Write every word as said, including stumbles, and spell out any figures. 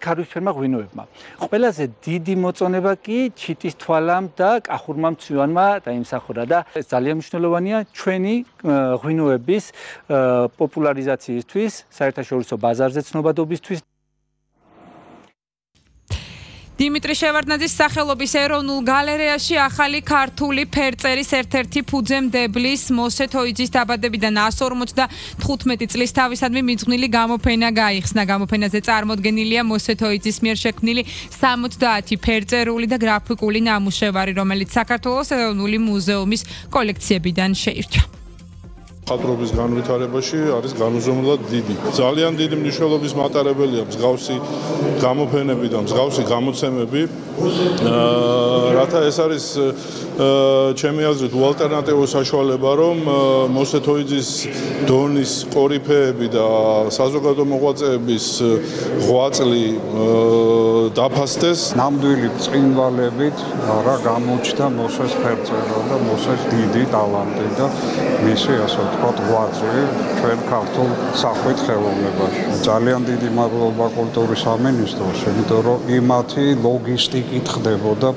ქარვისფერმა ღვინოებმა. ყველაზე დიდი მოწონება კი ჩიტის თვალამ და კახურმა მცვივანმა დაიმსახურა და ეს ძალიან მნიშვნელოვანია ჩვენი ღვინოების პოპულარიზაციისთვის, საერთაშორისო ბაზარზე ცნობადობისთვის. დიმიტრი შევარდნაძის სახელობის ეროვნულ გალერეაში ახალი ქართული ფერწერის ერთ-ერთი ფუძემდებლის მოსე თოიძის დაბადებიდან εκατს ორმოცდათხუთმეტი წლის თავისადმი მიძღვნილი გამოფენა გაიხსნა. გამოფენაზე წარმოდგენილია მოსე თოიძის მიერ შექმნილი სამოცდაათი ფერწერული და გრაფიკული ნამუშევარი, რომელიც საქართველოს ეროვნული მუზეუმის კოლექციებიდან შეირჩა. ხატრობის განვითარებაში არის განუზომლად დიდი. ძალიან დიდი მნიშვნელობის მატარებელია მსგავსი გამოფენები და მსგავსი გამოცემები. რათა ეს არის ჩემი აზრით უალტერნატივო საშუალება, რომ მოსე თოიძის დონის კორიფეები და საზოგადო მოღვაწეების ღვაწლი დაფასდეს. ნამდვილი ბრწყინვალებით რა გამოჩნდა მოსეს ფერწერა და მოსეს დიდი ტალანტი და მისი ასე ვთქვათ ღვაწლი ჩვენ ქართულ სახვით ხელოვნებაში. ძალიან დიდი მადლობა კულტურის სამინისტროს, იმიტომ რომ იმათი ლოგისტიკით ხდებოდა